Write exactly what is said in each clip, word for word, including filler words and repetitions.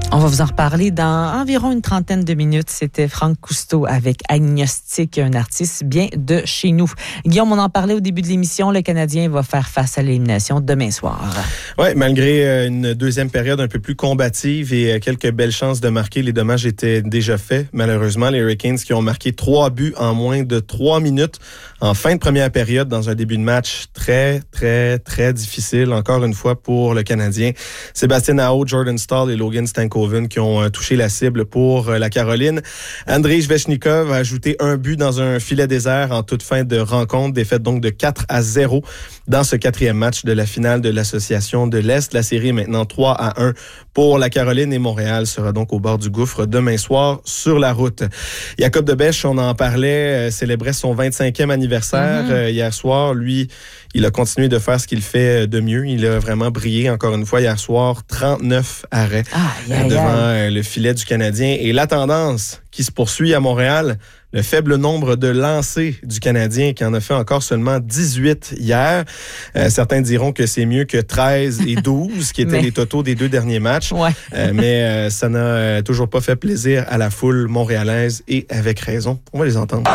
On va vous en reparler dans environ une trentaine de minutes. C'était Franck Cousteau avec Agnostic, un artiste bien de chez nous. Guillaume, on en parlait au début de l'émission. Le Canadien va faire face à l'élimination demain soir. Oui, malgré une deuxième période un peu plus combative et quelques belles chances de marquer, les dommages étaient déjà faits. Malheureusement, les Hurricanes qui ont marqué trois buts en moins de trois minutes en fin de première période dans un début de match très, très, très difficile, encore une fois, pour le Canadien. Sébastien Aho, Jordan Staal et Logan Stankoven qui ont touché la cible pour la Caroline. Andrei Svechnikov a ajouté un but dans un filet désert en toute fin de rencontre, défaite donc de quatre à zéro dans ce quatrième match de la finale de l'Association de l'Est. La série est maintenant trois à un pour la Caroline et Montréal sera donc au bord du gouffre demain soir sur la route. Jacob de Besche, on en parlait, euh, célébrait son vingt-cinquième anniversaire mm-hmm. euh, hier soir. Lui, il a continué de faire ce qu'il fait de mieux. Il a vraiment brillé encore une fois hier soir. trente-neuf arrêts ah, yeah, euh, devant yeah. le filet du Canadien. Et la tendance qui se poursuit à Montréal, le faible nombre de lancers du Canadien qui en a fait encore seulement dix-huit hier. Euh, certains diront que c'est mieux que treize et douze qui étaient mais... les totaux des deux derniers matchs. Ouais. euh, mais euh, ça n'a euh, toujours pas fait plaisir à la foule montréalaise et avec raison. On va les entendre.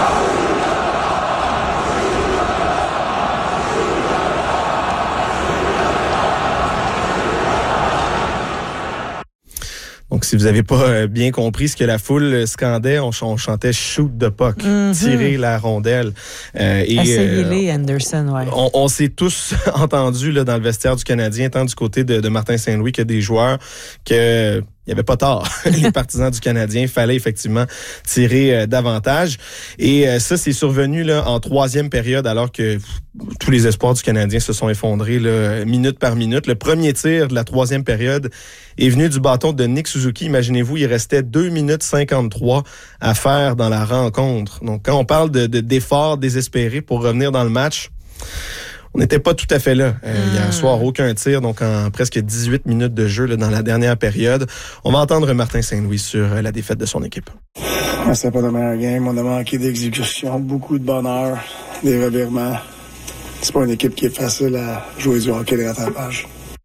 Donc, si vous n'avez pas bien compris ce que la foule scandait, on, ch- on chantait « shoot the puck mm-hmm. », tirer la rondelle. Euh, et, Essayez-les, euh, Anderson, ouais. On, on s'est tous entendus là, dans le vestiaire du Canadien, tant du côté de, de Martin Saint-Louis que des joueurs, que... il n'y avait pas tort. Les partisans du Canadien, il fallait effectivement tirer euh, davantage. Et euh, ça, c'est survenu là, en troisième période, alors que pff, tous les espoirs du Canadien se sont effondrés là, minute par minute. Le premier tir de la troisième période est venu du bâton de Nick Suzuki. Imaginez-vous, il restait deux minutes cinquante-trois à faire dans la rencontre. Donc, quand on parle de, de, d'efforts désespérés pour revenir dans le match... on n'était pas tout à fait là. Euh, mmh. Hier soir, aucun tir, donc en presque dix-huit minutes de jeu là, dans la dernière période. On va entendre Martin Saint-Louis sur euh, la défaite de son équipe. C'était pas de meilleure game. On a manqué d'exécution, beaucoup de bonheur, des revirements. C'est pas une équipe qui est facile à jouer du hockey de rattrapage.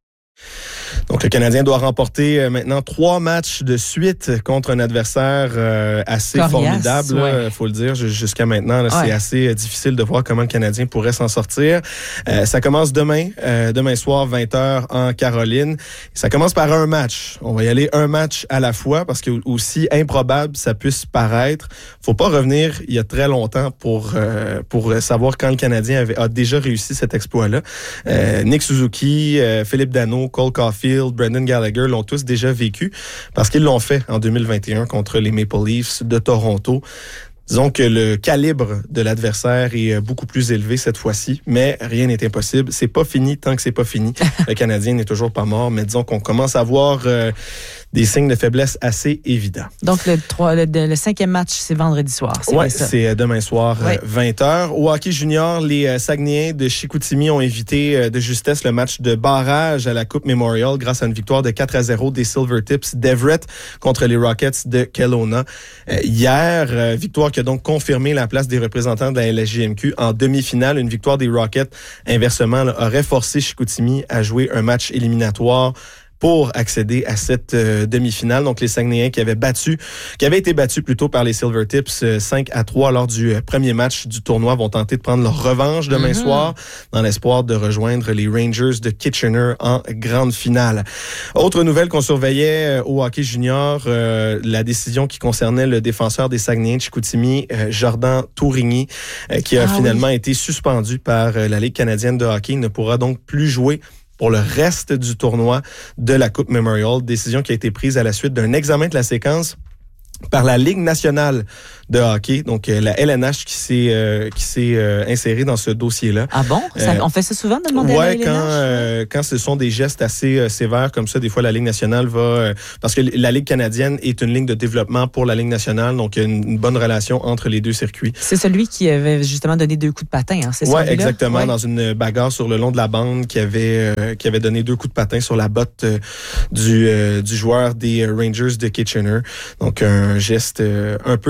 Donc, le Canadien doit remporter euh, maintenant trois matchs de suite contre un adversaire euh, assez Coriace, formidable, il ouais. faut le dire. Jusqu'à maintenant, là, ouais. c'est assez euh, difficile de voir comment le Canadien pourrait s'en sortir. Euh, ça commence demain, euh, demain soir, vingt heures en Caroline. Ça commence par un match. On va y aller un match à la fois parce que aussi improbable ça puisse paraître, faut pas revenir il y a très longtemps pour euh, pour savoir quand le Canadien avait, a déjà réussi cet exploit-là. Euh, Nick Suzuki, euh, Philippe Danault, Cole Caulfield, Brendan Gallagher l'ont tous déjà vécu parce qu'ils l'ont fait en deux mille vingt et un contre les Maple Leafs de Toronto. Disons que le calibre de l'adversaire est beaucoup plus élevé cette fois-ci, mais rien n'est impossible. C'est pas fini tant que c'est pas fini. Le Canadien n'est toujours pas mort, mais disons qu'on commence à voir euh, des signes de faiblesse assez évidents. Donc, le, trois, le, le cinquième match, c'est vendredi soir. Oui, c'est demain soir, ouais. vingt heures. Au hockey junior, les euh, Saguenayens de Chicoutimi ont évité euh, de justesse le match de barrage à la Coupe Memorial grâce à une victoire de quatre à zéro des Silvertips d'Everett contre les Rockets de Kelowna. Euh, hier, euh, victoire qui a donc confirmé la place des représentants de la L S J M Q en demi-finale. Une victoire des Rockets, inversement, là, aurait forcé Chicoutimi à jouer un match éliminatoire pour accéder à cette euh, demi-finale. Donc, les Saguenayens qui avaient battu, qui avaient été battus plutôt par les Silvertips euh, cinq à trois lors du euh, premier match du tournoi vont tenter de prendre leur revanche demain mm-hmm. soir dans l'espoir de rejoindre les Rangers de Kitchener en grande finale. Autre nouvelle qu'on surveillait euh, au hockey junior, euh, la décision qui concernait le défenseur des Saguenayens de Chicoutimi, euh, Jordan Tourigny, euh, qui a ah, finalement oui. été suspendu par euh, la Ligue canadienne de hockey. Il ne pourra donc plus jouer pour le reste du tournoi de la Coupe Memorial. Décision qui a été prise à la suite d'un examen de la séquence par la Ligue nationale de hockey, donc euh, la L N H qui s'est euh, qui s'est euh, insérée dans ce dossier-là. Ah bon? Ça, euh, on fait ça souvent de demander ouais, à la L N H? quand euh, quand ce sont des gestes assez euh, sévères comme ça, des fois la Ligue nationale va euh, parce que la Ligue canadienne est une ligne de développement pour la Ligue nationale, donc il y a une, une bonne relation entre les deux circuits. C'est celui qui avait justement donné deux coups de patin, hein, c'est ça? Ouais, exactement, ouais. Dans une bagarre sur le long de la bande qui avait euh, qui avait donné deux coups de patin sur la botte euh, du euh, du joueur des Rangers de Kitchener. Donc un geste euh, un peu salaud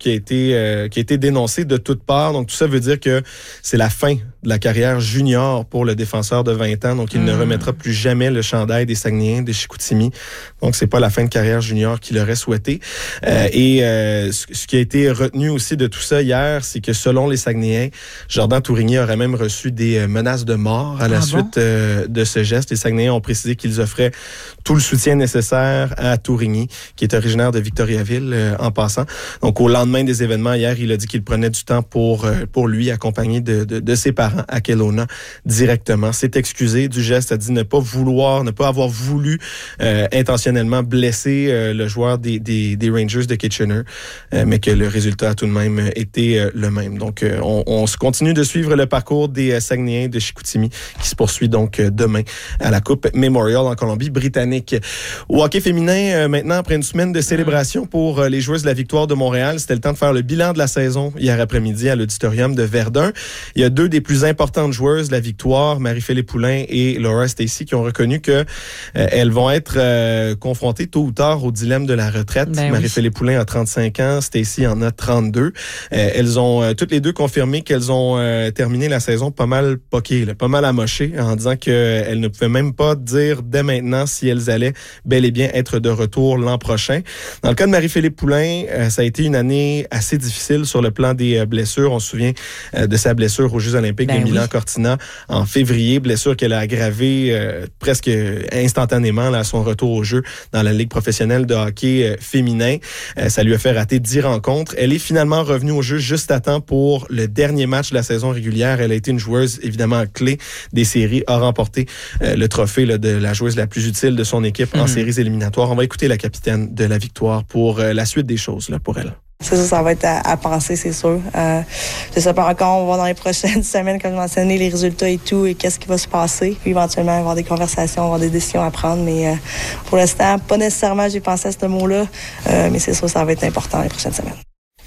qui a été euh, qui a été dénoncé de toutes parts. Donc tout ça veut dire que c'est la fin de la carrière junior pour le défenseur de vingt ans. Donc il mmh. ne remettra plus jamais le chandail des Saguenayens de Chicoutimi. Donc c'est pas la fin de carrière junior qu'il aurait souhaité. Euh, et euh, ce qui a été retenu aussi de tout ça hier, c'est que selon les Saguenayens, Jordan Tourigny aurait même reçu des menaces de mort à la ah suite bon? euh, de ce geste. Les Saguenayens ont précisé qu'ils offraient tout le soutien nécessaire à Tourigny, qui est originaire de Victoriaville euh, en passant. Donc au lendemain des événements hier, il a dit qu'il prenait du temps pour euh, pour lui accompagner de, de, de ses parents à Kelowna directement. S'est excusé du geste, a dit ne pas vouloir, ne pas avoir voulu euh, intentionnellement blesser euh, le joueur des, des, des Rangers de Kitchener, euh, mais que le résultat a tout de même été euh, le même. Donc euh, on, on continue de suivre le parcours des euh, Saguenayens de Chicoutimi qui se poursuit donc euh, demain à la Coupe Memorial en Colombie-Britannique. Au hockey féminin, euh, maintenant, après une semaine de célébration pour euh, les joueuses de la Victoire de Montréal, c'était le temps de faire le bilan de la saison hier après-midi à l'auditorium de Verdun. Il y a deux des plus importantes joueuses de la Victoire, Marie-Philippe Poulin et Laura Stacey, qui ont reconnu que euh, elles vont être euh, confrontées tôt ou tard au dilemme de la retraite. Ben Marie-Philippe oui. Poulin a trente-cinq ans, Stacey en a trente-deux. Euh, elles ont euh, toutes les deux confirmé qu'elles ont euh, terminé la saison pas mal poquées, là, pas mal amochées, en disant qu'elles ne pouvaient même pas dire dès maintenant si elles allaient bel et bien être de retour l'an prochain. Dans le cas de Marie-Philippe Poulin, euh, ça a été une année assez difficile sur le plan des euh, blessures. On se souvient euh, de sa blessure aux Jeux olympiques ben de Milan-Cortina oui. en février, blessure qu'elle a aggravée euh, presque instantanément là, à son retour au jeu dans la Ligue professionnelle de hockey euh, féminin. Euh, ça lui a fait rater dix rencontres. Elle est finalement revenue au jeu juste à temps pour le dernier match de la saison régulière. Elle a été une joueuse évidemment clé des séries, a remporté euh, le trophée là, de la joueuse la plus utile de son équipe mm-hmm. en séries éliminatoires. On va écouter la capitaine de la Victoire pour euh, la suite des choses là, pour elle. C'est ça, ça va être à, à penser, c'est sûr. Euh, je sais pas encore, on va voir dans les prochaines semaines, comme je mentionnais, les résultats et tout, et qu'est-ce qui va se passer. Puis éventuellement, avoir des conversations, avoir des décisions à prendre. Mais euh, pour l'instant, pas nécessairement j'ai pensé à ce mot-là, euh, mais c'est sûr, ça va être important les prochaines semaines.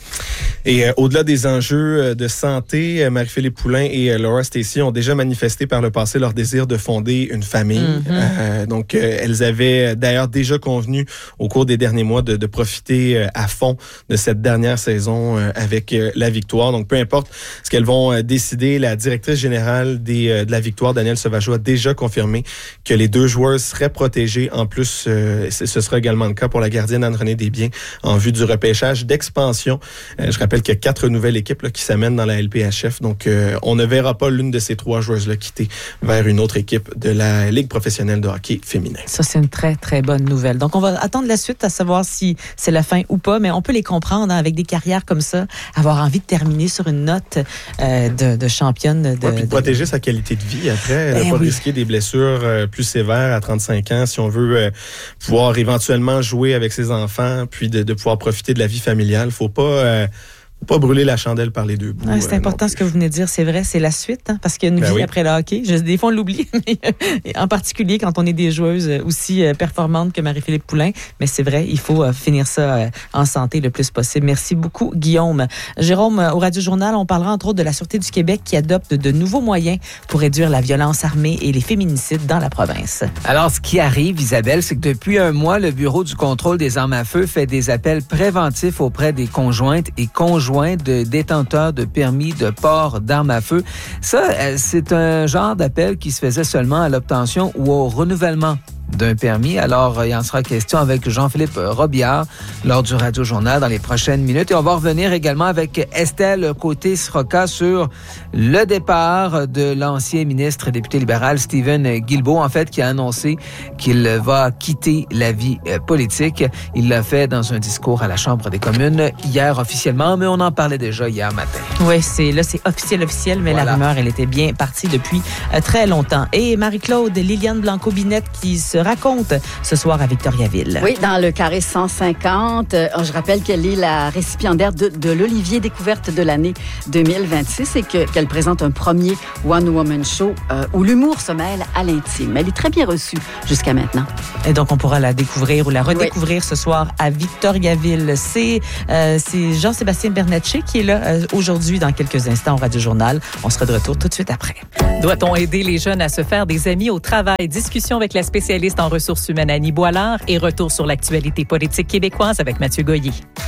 Et euh, au-delà des enjeux euh, de santé, euh, Marie-Philippe Poulin et euh, Laura Stacey ont déjà manifesté par le passé leur désir de fonder une famille. Mm-hmm. Euh, donc, euh, elles avaient d'ailleurs déjà convenu au cours des derniers mois de, de profiter euh, à fond de cette dernière saison euh, avec euh, la Victoire. Donc, peu importe ce qu'elles vont euh, décider, la directrice générale des, euh, de la Victoire, Danielle Sauvageau, a déjà confirmé que les deux joueuses seraient protégées. En plus, euh, ce sera également le cas pour la gardienne Anne-Renée Desbiens en vue du repêchage d'expansion. Euh, je rappelle qu'il y a quatre nouvelles équipes là, qui s'amènent dans la L P H F. Donc, euh, on ne verra pas l'une de ces trois joueuses-là quitter vers une autre équipe de la Ligue professionnelle de hockey féminin. Ça, c'est une très, très bonne nouvelle. Donc, on va attendre la suite à savoir si c'est la fin ou pas, mais on peut les comprendre hein, avec des carrières comme ça, avoir envie de terminer sur une note euh, de, de championne. De, ouais, puis de de protéger sa qualité de vie après, ben ne pas oui. risquer des blessures euh, plus sévères à trente-cinq ans si on veut euh, pouvoir éventuellement jouer avec ses enfants, puis de, de pouvoir profiter de la vie familiale. Faut pas... Euh, pas brûler la chandelle par les deux bouts. Ah, c'est euh, important ce que vous venez de dire, c'est vrai, c'est la suite, hein, parce qu'il y a une ben vie oui. après le hockey. Je, des fois, on l'oublie, mais, en particulier quand on est des joueuses aussi euh, performantes que Marie-Philippe Poulin. Mais c'est vrai, il faut euh, finir ça euh, en santé le plus possible. Merci beaucoup, Guillaume. Jérôme, au Radio-Journal, on parlera entre autres de la Sûreté du Québec qui adopte de nouveaux moyens pour réduire la violence armée et les féminicides dans la province. Alors, ce qui arrive, Isabelle, c'est que depuis un mois, le Bureau du contrôle des armes à feu fait des appels préventifs auprès des conjointes et conjoints de détenteurs de permis de port d'armes à feu. Ça, c'est un genre d'appel qui se faisait seulement à l'obtention ou au renouvellement d'un permis. Alors, il en sera question avec Jean-Philippe Robillard lors du Radio-Journal dans les prochaines minutes. Et on va revenir également avec Estelle Côté-Sroka sur le départ de l'ancien ministre et député libéral Stephen Guilbeault, en fait, qui a annoncé qu'il va quitter la vie politique. Il l'a fait dans un discours à la Chambre des communes hier officiellement, mais on en parlait déjà hier matin. Oui, c'est, là, c'est officiel, officiel, mais voilà. La rumeur, elle était bien partie depuis euh, très longtemps. Et Marie-Claude, Liliane Blanco-Binette qui se raconte ce soir à Victoriaville. Oui, dans le carré cent cinquante. Euh, je rappelle qu'elle est la récipiendaire de, de l'Olivier Découverte de l'année deux mille vingt-six et que, qu'elle présente un premier one-woman show euh, où l'humour se mêle à l'intime. Elle est très bien reçue jusqu'à maintenant. Et donc, on pourra la découvrir ou la redécouvrir oui. ce soir à Victoriaville. C'est, euh, c'est Jean-Sébastien Bernatchez qui est là euh, aujourd'hui dans quelques instants au Radio-Journal. On sera de retour tout de suite après. Doit-on aider les jeunes à se faire des amis au travail? Discussion avec la spécialiste en ressources humaines Annie Boilard et retour sur l'actualité politique québécoise avec Mathieu Goyer.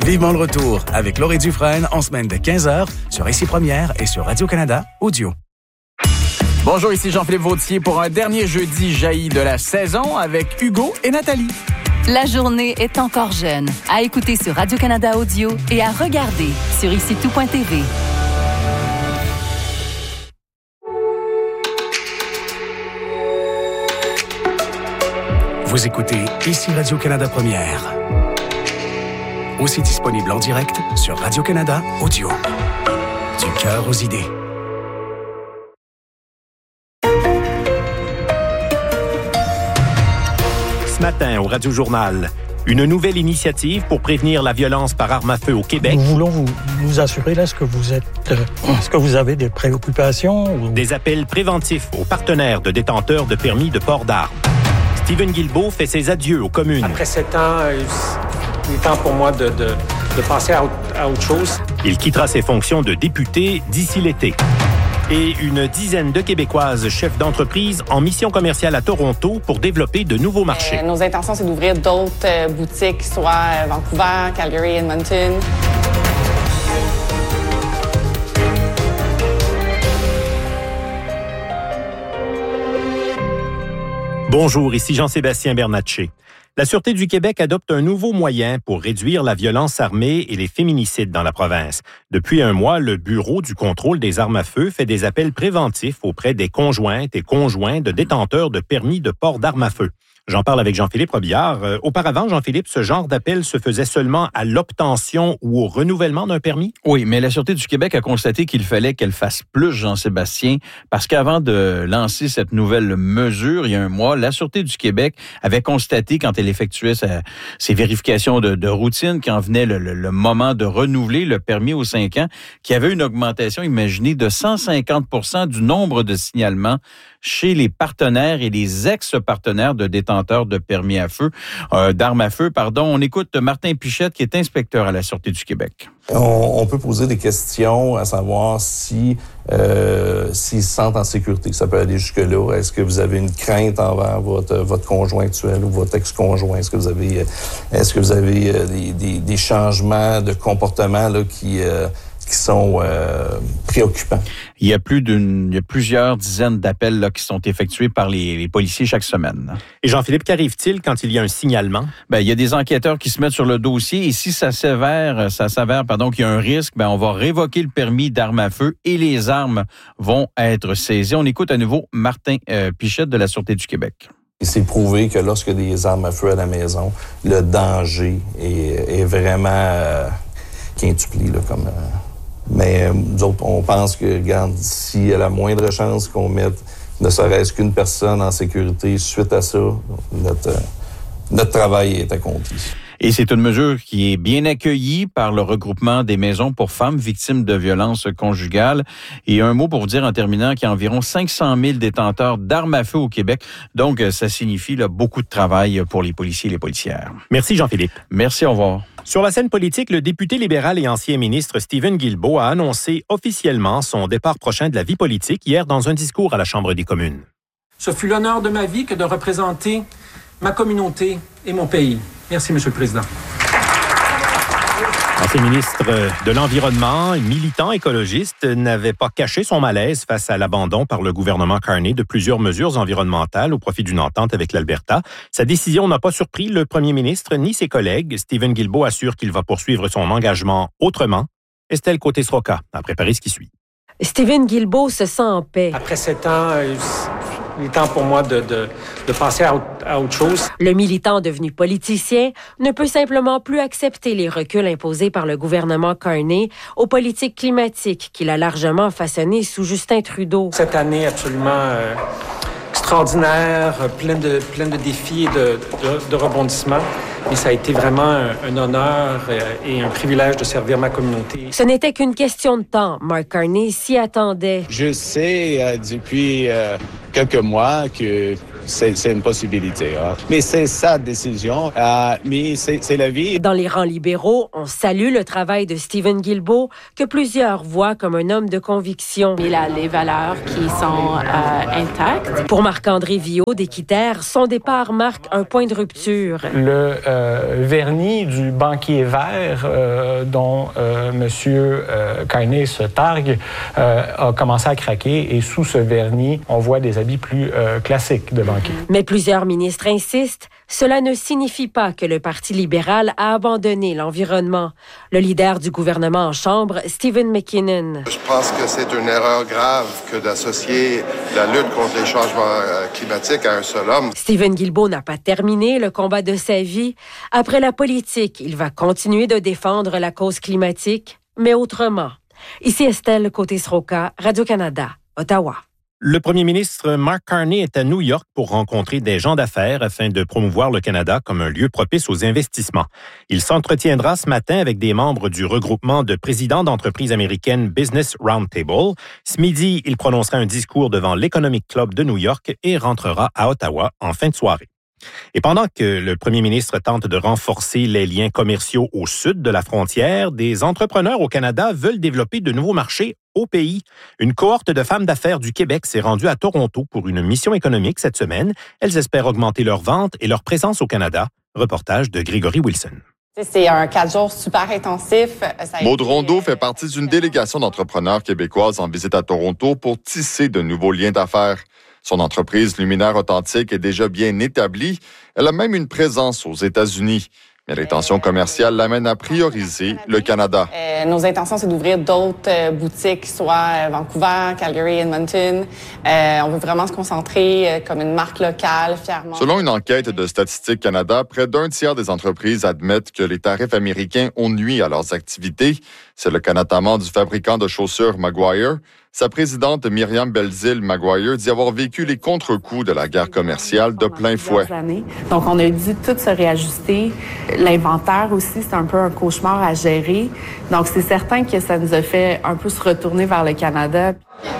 Vivement le retour avec Laurie Dufresne en semaine de quinze heures sur Ici Première et sur Radio-Canada Audio. Bonjour, ici Jean-Philippe Vautier pour un dernier jeudi jailli de la saison avec Hugo et Nathalie. La journée est encore jeune. À écouter sur Radio-Canada Audio et à regarder sur ici tout point t v. Vous écoutez Ici Radio-Canada Première. Aussi disponible en direct sur Radio-Canada Audio. Du cœur aux idées. Ce matin, au Radio-Journal, une nouvelle initiative pour prévenir la violence par arme à feu au Québec. Nous voulons vous, vous assurer, là, est-ce que vous êtes, euh, est-ce que vous avez des préoccupations? Ou... Des appels préventifs aux partenaires de détenteurs de permis de port d'armes. Stephen Guilbeault fait ses adieux aux communes. Après sept ans, il est temps pour moi de, de, de passer à, à autre chose. Il quittera ses fonctions de député d'ici l'été. Et une dizaine de Québécoises chefs d'entreprise en mission commerciale à Toronto pour développer de nouveaux marchés. Euh, nos intentions, c'est d'ouvrir d'autres euh, boutiques, soit à Vancouver, Calgary, Edmonton. Bonjour, ici Jean-Sébastien Bernatchez. La Sûreté du Québec adopte un nouveau moyen pour réduire la violence armée et les féminicides dans la province. Depuis un mois, le Bureau du contrôle des armes à feu fait des appels préventifs auprès des conjointes et conjoints de détenteurs de permis de port d'armes à feu. J'en parle avec Jean-Philippe Robillard. Euh, auparavant, Jean-Philippe, ce genre d'appel se faisait seulement à l'obtention ou au renouvellement d'un permis? Oui, mais la Sûreté du Québec a constaté qu'il fallait qu'elle fasse plus, Jean-Sébastien, parce qu'avant de lancer cette nouvelle mesure, il y a un mois, la Sûreté du Québec avait constaté, quand elle effectuait sa, ses vérifications de, de routine, quand venait le, le, le moment de renouveler le permis aux cinq ans, qu'il y avait une augmentation, imaginez, de cent cinquante pour cent du nombre de signalements chez les partenaires et les ex-partenaires de détenteurs de permis à feu, euh, d'armes à feu, pardon. On écoute Martin Pichette, qui est inspecteur à la Sûreté du Québec. On, on peut poser des questions à savoir si euh, s'ils se sentent en sécurité. Ça peut aller jusque-là. Est-ce que vous avez une crainte envers votre votre conjoint actuel ou votre ex-conjoint? Est-ce que vous avez est-ce que vous avez des, des, des changements de comportement là qui euh, qui sont euh, préoccupants. Il y a plus d'une, il y a plusieurs dizaines d'appels là qui sont effectués par les, les policiers chaque semaine. Et Jean-Philippe, qu'arrive-t-il quand il y a un signalement? Ben, il y a des enquêteurs qui se mettent sur le dossier et si ça s'avère, ça s'avère, pardon, qu'il y a un risque, ben, on va révoquer le permis d'armes à feu et les armes vont être saisies. On écoute à nouveau Martin euh, Pichette de la Sûreté du Québec. Et c'est prouvé que lorsque des armes à feu à la maison, le danger est, est vraiment euh, quintuplé, là, comme... Euh, Mais nous autres, on pense que, regarde, s'il y a la moindre chance qu'on mette ne serait-ce qu'une personne en sécurité, suite à ça, notre, notre travail est accompli. Et c'est une mesure qui est bien accueillie par le regroupement des maisons pour femmes victimes de violences conjugales. Et un mot pour vous dire en terminant qu'il y a environ cinq cent mille détenteurs d'armes à feu au Québec. Donc, ça signifie là, beaucoup de travail pour les policiers et les policières. Merci Jean-Philippe. Merci, au revoir. Sur la scène politique, le député libéral et ancien ministre Stephen Guilbeault a annoncé officiellement son départ prochain de la vie politique hier dans un discours à la Chambre des communes. Ce fut l'honneur de ma vie que de représenter ma communauté et mon pays. Merci, Monsieur le Président. L'ancien ministre de l'Environnement, militant écologiste, n'avait pas caché son malaise face à l'abandon par le gouvernement Carney de plusieurs mesures environnementales au profit d'une entente avec l'Alberta. Sa décision n'a pas surpris le premier ministre ni ses collègues. Stephen Guilbeault assure qu'il va poursuivre son engagement autrement. Estelle Côté-Sroka a préparé ce qui suit. Stephen Guilbeault se sent en paix. Après sept ans, il est temps pour moi de, de, de passer à, à autre chose. Le militant devenu politicien ne peut simplement plus accepter les reculs imposés par le gouvernement Carney aux politiques climatiques qu'il a largement façonnées sous Justin Trudeau. Cette année absolument euh, extraordinaire, pleine de, pleine de défis et de, de, de rebondissements. Et ça a été vraiment un, un honneur et un privilège de servir ma communauté. Ce n'était qu'une question de temps. Mark Carney s'y attendait. Je sais euh, depuis euh, quelques mois que c'est, c'est une possibilité. Hein. Mais c'est sa décision, euh, mais c'est, c'est la vie. Dans les rangs libéraux, on salue le travail de Stephen Guilbeault, que plusieurs voient comme un homme de conviction. Il a les valeurs qui sont euh, intactes. Pour Marc-André Viaud d'Équiterre, son départ marque un point de rupture. Le euh, vernis du banquier vert euh, dont euh, M. Euh, Carney se targue euh, a commencé à craquer et sous ce vernis, on voit des habits plus euh, classiques de banquier. Mais plusieurs ministres insistent, cela ne signifie pas que le Parti libéral a abandonné l'environnement. Le leader du gouvernement en chambre, Stephen McKinnon. Je pense que c'est une erreur grave que d'associer la lutte contre les changements climatiques à un seul homme. Stephen Guilbeault n'a pas terminé le combat de sa vie. Après la politique, il va continuer de défendre la cause climatique, mais autrement. Ici Estelle Côté-Sroka, Radio-Canada, Ottawa. Le premier ministre Mark Carney est à New York pour rencontrer des gens d'affaires afin de promouvoir le Canada comme un lieu propice aux investissements. Il s'entretiendra ce matin avec des membres du regroupement de présidents d'entreprises américaines Business Roundtable. Ce midi, il prononcera un discours devant l'Economic Club de New York et rentrera à Ottawa en fin de soirée. Et pendant que le premier ministre tente de renforcer les liens commerciaux au sud de la frontière, des entrepreneurs au Canada veulent développer de nouveaux marchés au pays. Une cohorte de femmes d'affaires du Québec s'est rendue à Toronto pour une mission économique cette semaine. Elles espèrent augmenter leurs ventes et leur présence au Canada. Reportage de Grégory Wilson. C'est un quatre jours super intensif. Maud Rondeau fait partie d'une délégation d'entrepreneurs québécoises en visite à Toronto pour tisser de nouveaux liens d'affaires. Son entreprise Luminaire Authentique est déjà bien établie. Elle a même une présence aux États-Unis. Mais les tensions commerciales l'amènent à prioriser le Canada. Euh, nos intentions, c'est d'ouvrir d'autres euh, boutiques, soit à Vancouver, Calgary, Edmonton. Euh, on veut vraiment se concentrer euh, comme une marque locale, fièrement. Selon une enquête de Statistique Canada, près d'un tiers des entreprises admettent que les tarifs américains ont nui à leurs activités. C'est le cas notamment du fabricant de chaussures Maguire. Sa présidente Myriam Belzile Maguire dit avoir vécu les contre-coups de la guerre commerciale de plein fouet. Donc, on a dû tout se réajuster. L'inventaire aussi, c'est un peu un cauchemar à gérer. Donc, c'est certain que ça nous a fait un peu se retourner vers le Canada.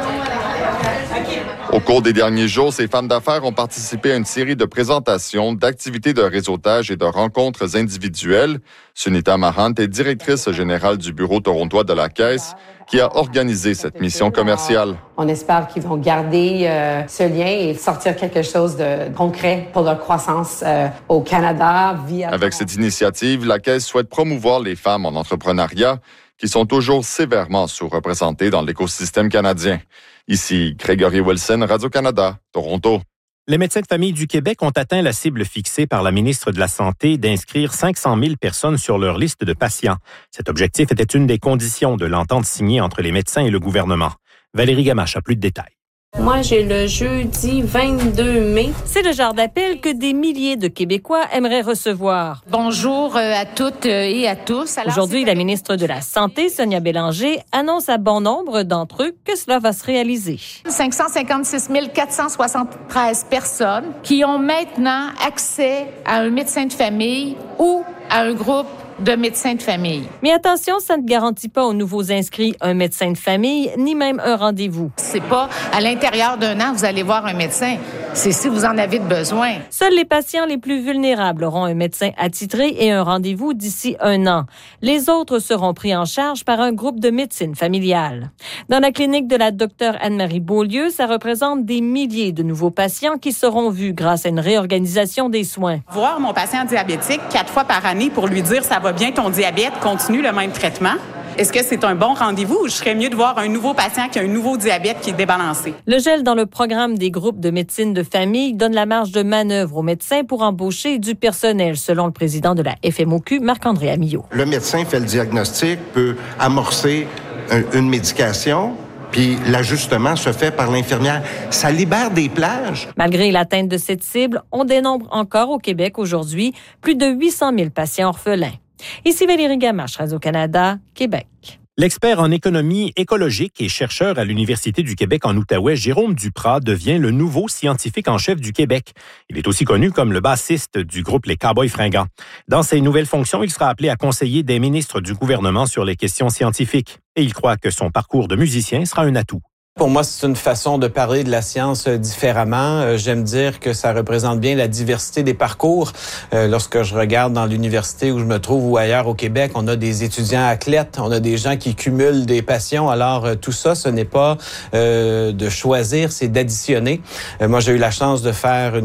Au cours des derniers jours, ces femmes d'affaires ont participé à une série de présentations, d'activités de réseautage et de rencontres individuelles. Sunita Mahant est directrice générale du bureau torontois de la Caisse qui a organisé cette mission commerciale. On espère qu'ils vont garder euh, ce lien et sortir quelque chose de concret pour leur croissance euh, au Canada via... Avec cette initiative, la Caisse souhaite promouvoir les femmes en entrepreneuriat qui sont toujours sévèrement sous-représentées dans l'écosystème canadien. Ici, Grégory Wilson, Radio-Canada, Toronto. Les médecins de famille du Québec ont atteint la cible fixée par la ministre de la Santé d'inscrire cinq cent mille personnes sur leur liste de patients. Cet objectif était une des conditions de l'entente signée entre les médecins et le gouvernement. Valérie Gamache a plus de détails. Moi, j'ai le jeudi vingt-deux mai. C'est le genre d'appel que des milliers de Québécois aimeraient recevoir. Bonjour à toutes et à tous. Alors, aujourd'hui, la ministre de la Santé, Sonia Bélanger, annonce à bon nombre d'entre eux que cela va se réaliser. cinq cent cinquante-six mille quatre cent soixante-treize personnes qui ont maintenant accès à un médecin de famille ou à un groupe de médecins de famille. Mais attention, ça ne garantit pas aux nouveaux inscrits un médecin de famille, ni même un rendez-vous. C'est pas à l'intérieur d'un an, vous allez voir un médecin. C'est si vous en avez de besoin. Seuls les patients les plus vulnérables auront un médecin attitré et un rendez-vous d'ici un an. Les autres seront pris en charge par un groupe de médecine familiale. Dans la clinique de la docteure Anne-Marie Beaulieu, ça représente des milliers de nouveaux patients qui seront vus grâce à une réorganisation des soins. Voir mon patient diabétique quatre fois par année pour lui dire « ça va bien ton diabète, continue le même traitement ». Est-ce que c'est un bon rendez-vous ou je serais mieux de voir un nouveau patient qui a un nouveau diabète qui est débalancé? Le gel dans le programme des groupes de médecine de famille donne la marge de manœuvre aux médecins pour embaucher du personnel, selon le président de la F M O Q, Marc-André Amillot. Le médecin fait le diagnostic, peut amorcer un, une médication, puis l'ajustement se fait par l'infirmière. Ça libère des plages. Malgré l'atteinte de cette cible, on dénombre encore au Québec aujourd'hui plus de huit cent mille patients orphelins. Ici Valérie Gamache, Radio-Canada, Québec. L'expert en économie écologique et chercheur à l'Université du Québec en Outaouais, Jérôme Duprat, devient le nouveau scientifique en chef du Québec. Il est aussi connu comme le bassiste du groupe Les Cowboys Fringants. Dans ses nouvelles fonctions, il sera appelé à conseiller des ministres du gouvernement sur les questions scientifiques. Et il croit que son parcours de musicien sera un atout. Pour moi, c'est une façon de parler de la science différemment. Euh, j'aime dire que ça représente bien la diversité des parcours. Euh, lorsque je regarde dans l'université où je me trouve ou ailleurs au Québec, on a des étudiants athlètes, on a des gens qui cumulent des passions. Alors, euh, tout ça, ce n'est pas euh, de choisir, c'est d'additionner. Euh, moi, j'ai eu la chance de faire une